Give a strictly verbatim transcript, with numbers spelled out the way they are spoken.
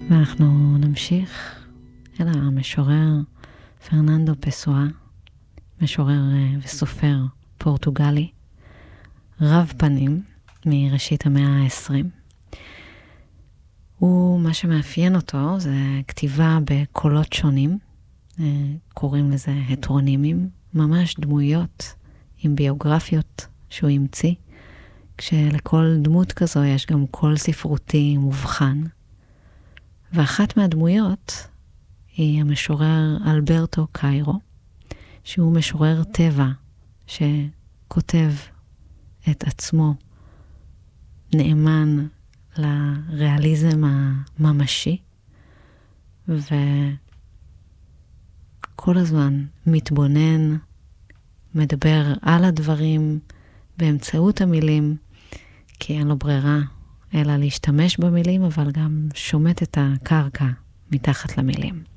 ואנחנו נמשיך אל המשורר פרננדו פסואה, משורר וסופר פורטוגלי, רב פנים מראשית המאה העשרים. ומה שמאפיין אותו זה כתיבה בקולות שונים, קוראים לזה הטרונימים, ממש דמויות עם ביוגרפיות שהוא המציא, כשלכל דמות כזו יש גם קול ספרותי מובחן. ואחת מהדמויות היא המשורר אלברטו קיירו, שהוא משורר טבע שכותב את עצמו נאמן לריאליזם הממשי, וכל הזמן מתבונן, מדבר על הדברים באמצעות המילים, כי אין לו ברירה אלא להשתמש במילים, אבל גם שומט את הקרקע מתחת למילים.